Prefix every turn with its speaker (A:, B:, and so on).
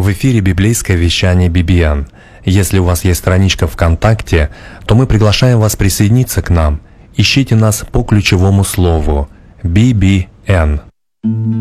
A: В эфире библейское вещание BBN. Если у вас есть страничка ВКонтакте, то мы приглашаем вас присоединиться к нам. Ищите нас по ключевому слову BBN.